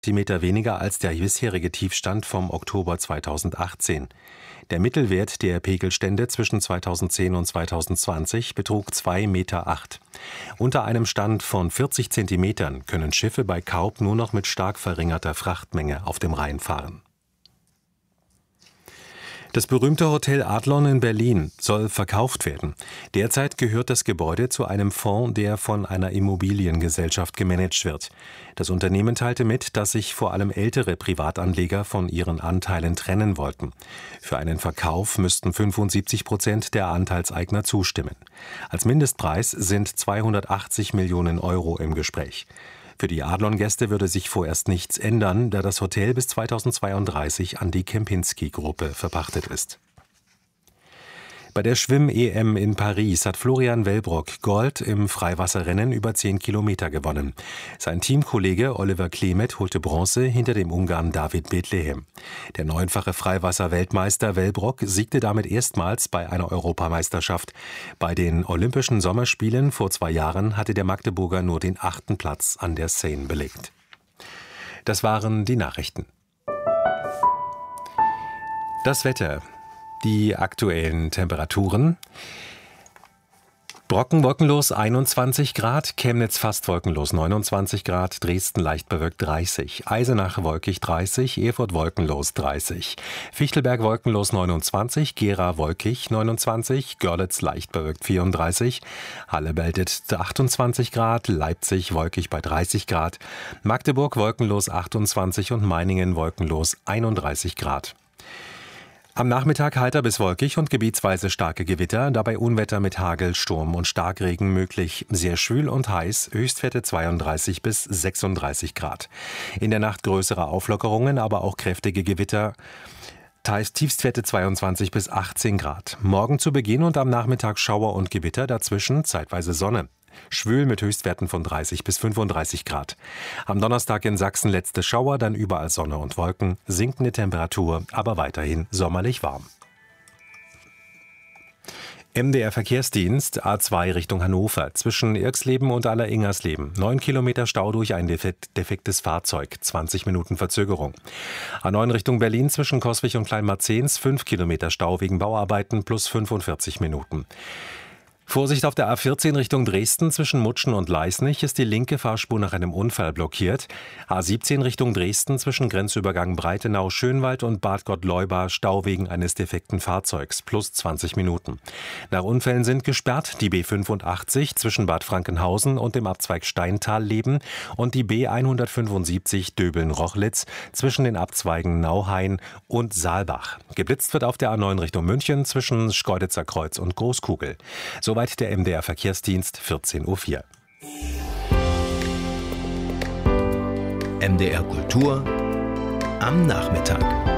Zentimeter weniger als der bisherige Tiefstand vom Oktober 2018. Der Mittelwert der Pegelstände zwischen 2010 und 2020 betrug 2,8 Meter. Unter einem Stand von 40 Zentimetern können Schiffe bei Kaub nur noch mit stark verringerter Frachtmenge auf dem Rhein fahren. Das berühmte Hotel Adlon in Berlin soll verkauft werden. Derzeit gehört das Gebäude zu einem Fonds, der von einer Immobiliengesellschaft gemanagt wird. Das Unternehmen teilte mit, dass sich vor allem ältere Privatanleger von ihren Anteilen trennen wollten. Für einen Verkauf müssten 75% der Anteilseigner zustimmen. Als Mindestpreis sind 280 Millionen Euro im Gespräch. Für die Adlon-Gäste würde sich vorerst nichts ändern, da das Hotel bis 2032 an die Kempinski-Gruppe verpachtet ist. Bei der Schwimm-EM in Paris hat Florian Wellbrock Gold im Freiwasserrennen über 10 Kilometer gewonnen. Sein Teamkollege Oliver Klemet holte Bronze hinter dem Ungarn David Bethlehem. Der neunfache Freiwasser-Weltmeister Wellbrock siegte damit erstmals bei einer Europameisterschaft. Bei den Olympischen Sommerspielen vor 2 Jahren hatte der Magdeburger nur den 8. Platz an der Seine belegt. Das waren die Nachrichten. Das Wetter. Die aktuellen Temperaturen. Brocken wolkenlos 21 Grad, Chemnitz fast wolkenlos 29 Grad, Dresden leicht bewölkt 30, Eisenach wolkig 30, Erfurt wolkenlos 30, Fichtelberg wolkenlos 29, Gera wolkig 29, Görlitz leicht bewölkt 34, Halle meldet 28 Grad, Leipzig wolkig bei 30 Grad, Magdeburg wolkenlos 28 und Meiningen wolkenlos 31 Grad. Am Nachmittag heiter bis wolkig und gebietsweise starke Gewitter, dabei Unwetter mit Hagel, Sturm und Starkregen möglich. Sehr schwül und heiß, Höchstwerte 32 bis 36 Grad. In der Nacht größere Auflockerungen, aber auch kräftige Gewitter. Teils Tiefstwerte 22 bis 18 Grad. Morgen zu Beginn und am Nachmittag Schauer und Gewitter, dazwischen zeitweise Sonne. Schwül mit Höchstwerten von 30 bis 35 Grad. Am Donnerstag in Sachsen letzte Schauer, dann überall Sonne und Wolken, sinkende Temperatur, aber weiterhin sommerlich warm. MDR Verkehrsdienst A2 Richtung Hannover, zwischen Irxleben und Aller-Ingersleben. 9 Kilometer Stau durch ein defektes Fahrzeug, 20 Minuten Verzögerung. A9 Richtung Berlin zwischen Coswig und Kleinmarzens, 5 Kilometer Stau wegen Bauarbeiten plus 45 Minuten. Vorsicht auf der A14 Richtung Dresden, zwischen Mutschen und Leisnig ist die linke Fahrspur nach einem Unfall blockiert. A17 Richtung Dresden, zwischen Grenzübergang Breitenau-Schönwald und Bad Gottleuba, Stau wegen eines defekten Fahrzeugs, plus 20 Minuten. Nach Unfällen sind gesperrt die B85 zwischen Bad Frankenhausen und dem Abzweig Steintalleben und die B175 Döbeln-Rochlitz zwischen den Abzweigen Nauhain und Saalbach. Geblitzt wird auf der A9 Richtung München zwischen Schkeuditzer Kreuz und Großkugel. Soweit der MDR Verkehrsdienst, 14:04 Uhr. MDR Kultur am Nachmittag.